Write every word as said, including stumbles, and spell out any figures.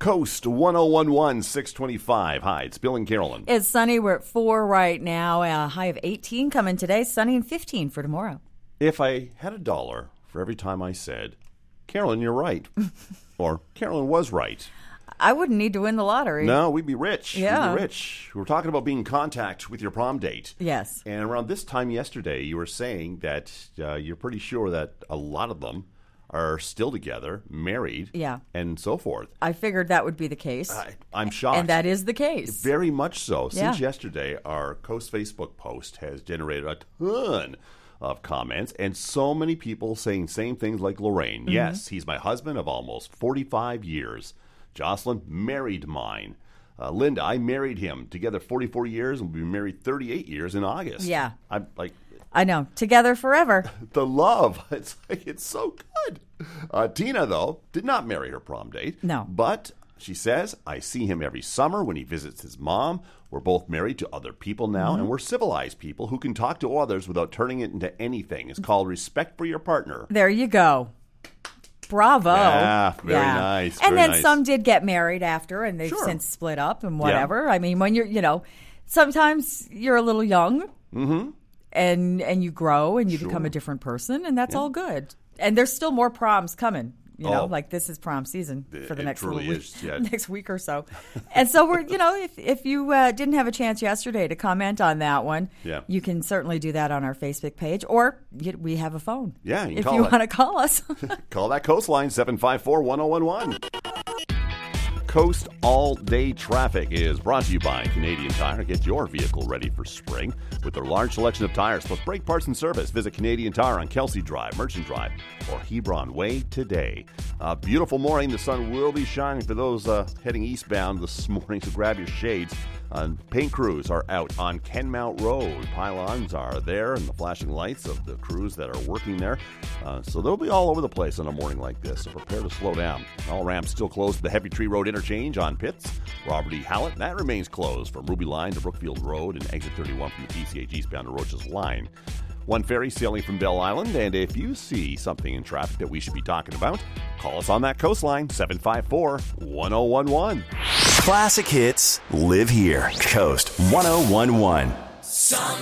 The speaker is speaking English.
Coast one oh one one, six twenty-five. Hi, it's Bill and Carolyn. It's sunny. We're at four right now. A high of eighteen coming today. Sunny and fifteen for tomorrow. If I had a dollar for every time I said, Carolyn, you're right. Or Carolyn was right. I wouldn't need to win the lottery. No, we'd be rich. Yeah. We'd be rich. We're talking about being in contact with your prom date. Yes. And around this time yesterday, you were saying that uh, you're pretty sure that a lot of them are still together, married, yeah, and so forth. I figured that would be the case. I, I'm shocked. And that is the case. Very much so. Yeah. Since yesterday, our Coast Facebook post has generated a ton of comments, and so many people saying same things like Lorraine. Mm-hmm. Yes, he's my husband of almost forty-five years. Jocelyn married mine. Uh, Linda, I married him. Together forty-four years, and we'll be married thirty-eight years in August. Yeah. I'm like... I know. Together forever. The love. It's like, it's so good. Uh, Tina, though, did not marry her prom date. No. But she says, I see him every summer when he visits his mom. We're both married to other people now, mm-hmm. and we're civilized people who can talk to others without turning it into anything. It's called respect for your partner. There you go. Bravo. Yeah, very yeah. nice. And very then nice. some did get married after, and they've Sure. since split up and whatever. Yeah. I mean, when you're, you know, sometimes you're a little young. Mm-hmm. And and you grow and you Sure. become a different person, and that's Yeah. all good. And there's still more proms coming. You know, Oh. like this is prom season for the It next truly little week, is, yeah. next week or so. And so we're, you know, if if you uh, didn't have a chance yesterday to comment on that one, Yeah. you can certainly do that on our Facebook page, or you, we have a phone. Yeah, you can if call you it. want to call us. Call that coastline, seven five four, one oh one one. Coast All-Day Traffic is brought to you by Canadian Tire. Get your vehicle ready for spring with their large selection of tires plus brake parts and service. Visit Canadian Tire on Kelsey Drive, Merchant Drive, or Hebron Way today. Uh, beautiful morning. The sun will be shining for those uh, heading eastbound this morning, so grab your shades. Uh, paint crews are out on Kenmount Road. Pylons are there and the flashing lights of the crews that are working there. Uh, so they'll be all over the place on a morning like this, so prepare to slow down. All ramps still closed to the Heavy Tree Road interchange on Pitts. Robert E. Hallett, that remains closed from Ruby Line to Brookfield Road and exit thirty-one from the T C H eastbound to Roach's Line. One ferry sailing from Bell Island, and if you see something in traffic that we should be talking about, call us on that coastline, seven five four, one oh one one. Classic hits live here. Coast one oh one one.